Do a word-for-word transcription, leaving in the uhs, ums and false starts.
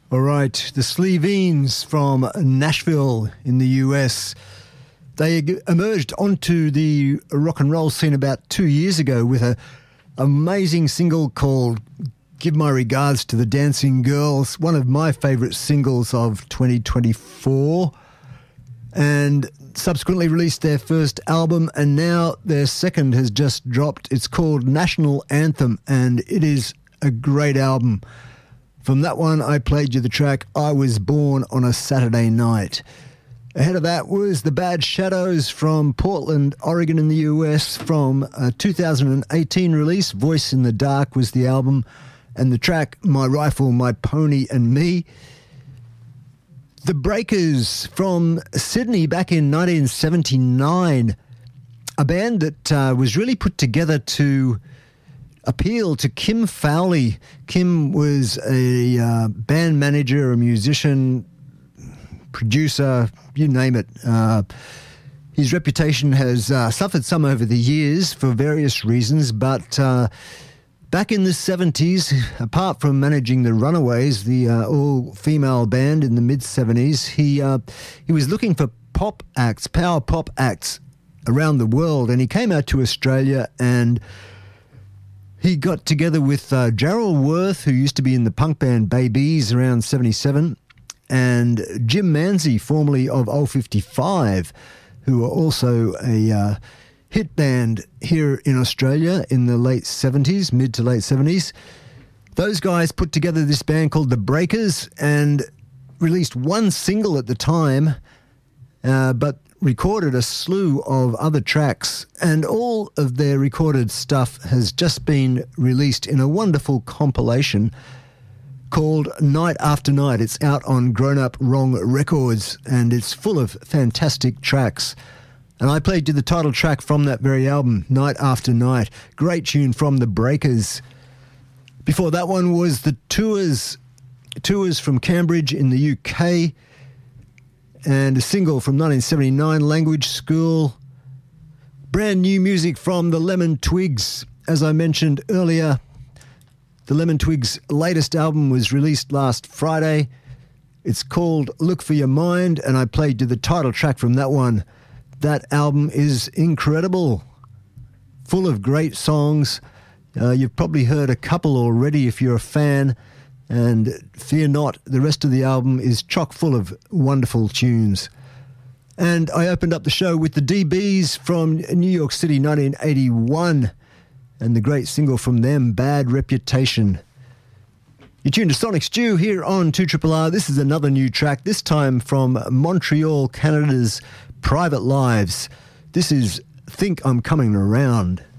All right, the Sleeveens from Nashville in the U S. They emerged onto the rock and roll scene about two years ago with an amazing single called Give My Regards to the Dancing Girls, one of my favourite singles of twenty twenty-four, and subsequently released their first album, and now their second has just dropped. It's called National Anthem, and it is a great album. From that one, I played you the track I Was Born on a Saturday Night. Ahead of that was The Bad Shadows from Portland, Oregon in the U S, from a two thousand eighteen release. Voice in the Dark was the album, and the track My Rifle, My Pony and Me. The Breakers from Sydney back in nineteen seventy-nine, a band that uh, was really put together to appeal to Kim Fowley. Kim was a uh, band manager, a musician, producer, you name it. Uh, his reputation has uh, suffered some over the years for various reasons, but uh, back in the seventies, apart from managing the Runaways, the uh, all-female band in the mid-seventies, he, uh, he was looking for pop acts, power pop acts around the world, and he came out to Australia, and he got together with uh, Gerald Worth, who used to be in the punk band Babies around seventy-seven, and Jim Manzi, formerly of oh fifty-five, who are also a uh, hit band here in Australia in the late seventies, mid to late seventies. Those guys put together this band called The Breakers and released one single at the time, uh, but recorded a slew of other tracks, and all of their recorded stuff has just been released in a wonderful compilation called Night After Night. It's out on Grown Up Wrong Records, and it's full of fantastic tracks. And I played you the title track from that very album, Night After Night. Great tune from The Breakers. Before that one was The Tours, Tours from Cambridge in the U K, and a single from nineteen seventy-nine, Language School. Brand new music from the Lemon Twigs. As I mentioned earlier, the Lemon Twigs' latest album was released last Friday. It's called Look For Your Mind, and I played you the title track from that one. That album is incredible, full of great songs. Uh, you've probably heard a couple already if you're a fan, and fear not, the rest of the album is chock full of wonderful tunes. And I opened up the show with the D Bs from New York City, nineteen eighty-one, and the great single from them, Bad Reputation. You're tuned to Sonic Stew here on two R R R. This is another new track, this time from Montreal, Canada's Private Lives. This is Think I'm Coming Around.